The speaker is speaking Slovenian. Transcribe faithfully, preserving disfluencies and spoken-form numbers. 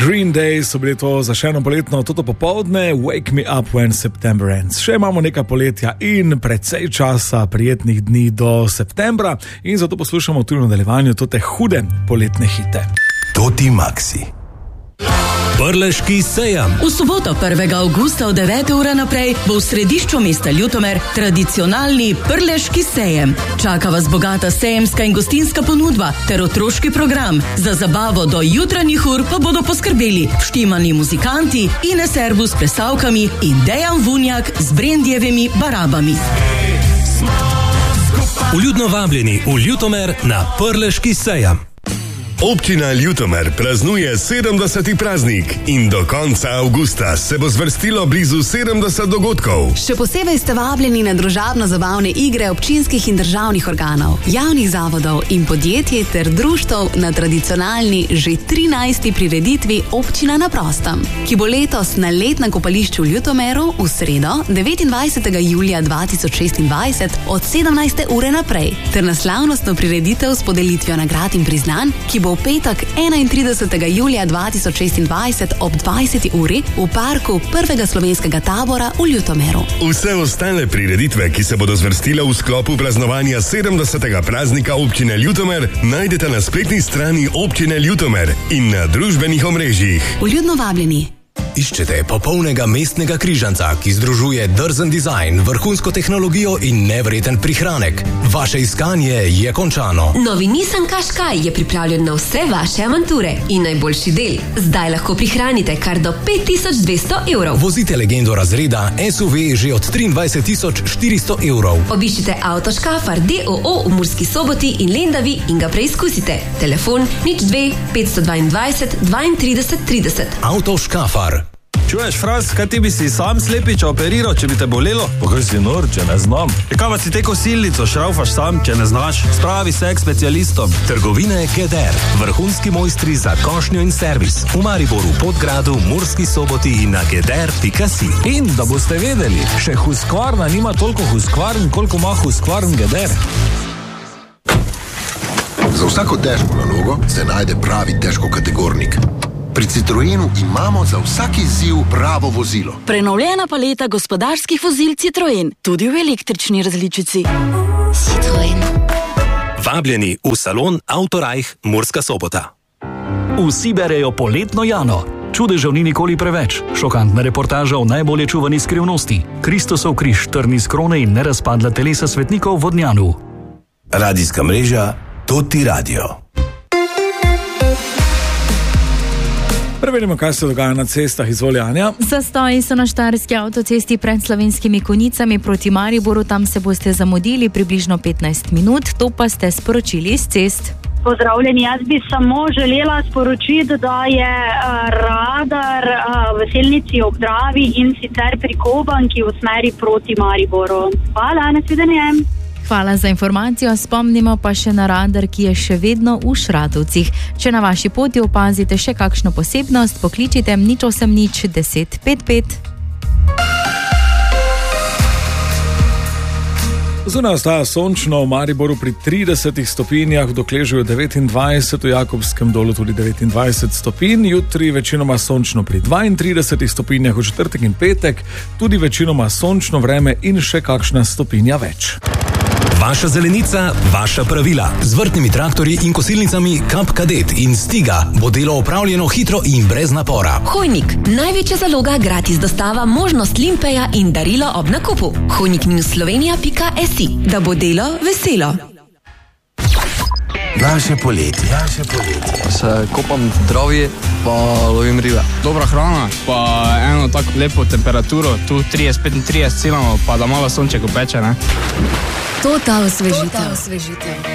Green Day so bili to za še eno poletno toto popoldne, Wake Me Up When September Ends. Še imamo nekaj poletja in precej časa, prijetnih dni do septembra in zato poslušamo tudi v nadaljevanju tote hude poletne hite. Toti Maxi. Prleški sejem. V soboto prvega avgusta od devete ure naprej bo v središču mesta Ljutomer tradicionalni Prleški sejem. Čaka vas bogata sejemska in gostinska ponudba ter otroški program. Za zabavo do jutranjih ur pa bodo poskrbeli vštimani muzikanti, Ines Serbu s plesavkami in Dejan Vunjak z Brendjevimi barabami. Vljudno vabljeni v Ljutomer na Prleški sejem. Občina Ljutomer praznuje sedemdeseti praznik in do konca avgusta se bo zvrstilo blizu sedemdeset dogodkov. Še posebej ste vabljeni na družabno-zabavne igre občinskih in državnih organov, javnih zavodov in podjetij ter društev na tradicionalni že trinajsti prireditvi Občina na prostem, ki bo letos na letnem kopališču v Ljutomeru v sredo devetindvajsetega julija dva tisoč šestindvajset od sedemnajste ure naprej ter na slavnostno prireditev s podelitvijo nagrad in priznanj, ki bo v petek enaintridesetega julija dva tisoč šestindvajset ob dvajseti uri v parku prvega slovenskega tabora v Ljutomeru. Vse ostale prireditve, ki se bodo zvrstile v sklopu praznovanja sedemdesetega praznika Občine Ljutomer, najdete na spletni strani Občine Ljutomer in na družbenih omrežjih. Vljudno vabljeni. Iščete popolnega mestnega križanca, ki združuje drzen dizajn, vrhunsko tehnologijo in nevreten prihranek. Vaše iskanje je končano. Novi Nissan Qashqai je pripravljen na vse vaše avanture in najboljši del. Zdaj lahko prihranite kar do pet tisoč dvesto evrov. Vozite legendo razreda S U V že od triindvajset tisoč štiristo evrov. Obiščite Avto Škafar D O O v Murski Soboti in Lendavi in ga preizkusite. Telefon nič dve petsto dvaindvajset dvaintrideset trideset. Avto Škafar. Čuješ, Fras, kaj ti bi si sam slepiča operiral, če bi te bolelo? Pa kaj si nor, če ne znam? Kaj pa si te kosilnico šraufaš sam, če ne znaš? Spravi se k specialistom. Trgovine Geder, vrhunski mojstri za košnjo in servis. V Mariboru, Podgradu, Murski Soboti in na geder pika si. In da boste vedeli, še Husqvarna nima toliko Husqvarn, koliko ima Husqvarn Geder. Za vsako težko nalogo se najde pravi težkokategornik. Pri Citroenu imamo za vsak izziv pravo vozilo. Prenovljena paleta gospodarskih vozil Citroen, tudi v električni različici. Citroen. Vabljeni v salon Autorajh Murska Sobota. Vsi berejo poletno Jano. Čudežev ni nikoli preveč. Šokantna reportaža o najbolje čuvani skrivnosti. Kristosov križ, trni z krone in nerazpadla telesa svetnikov v Vodnjanu. Radijska mreža Toti Radio. Preverimo, kaj se dogaja na cestah, izvoli Anja. Zastoji so na štajerski avtocesti pred Slovenskimi Konjicami proti Mariboru, tam se boste zamudili približno petnajst minut, to pa ste sporočili iz cest. Pozdravljeni, jaz bi samo želela sporočiti, da je uh, radar uh, v Selnici ob Dravi in sicer pri Kobanki v smeri proti Mariboru. Hvala, nasvidenje. Hvala za informacijo, spomnimo pa še na radar, ki je še vedno v Šratovcih. Če na vaši poti opazite še kakšno posebnost, pokličite nič osem nič deset pet pet. Zunaj ostaja sončno, v Mariboru pri tridesetih stopinjah, v Dokležu je devetindvajset, v Jakobskem dolu tudi devetindvajset stopinj, jutri večinoma sončno pri dvaintridesetih stopinjah, v četrtek in petek tudi večinoma sončno vreme in še kakšna stopinja več. Vaša zelenica, vaša pravila. Z vrtnimi traktorji in kosilnicami Kap Kadet in Stiga bo delo opravljeno hitro in brez napora. Hojnik, največja zaloga, gratis dostava, možnost limpeja in darilo ob nakupu. hojnik slovenija pika si, da bo delo veselo. Naše poletje. Naše poletje. Se kopam v Dravi, pa lovim ribe. Dobra hrana, pa eno tako lepo temperaturo, tu trideset petintrideset cilamo, pa da malo sonček upeče, ne? Total osvežitev.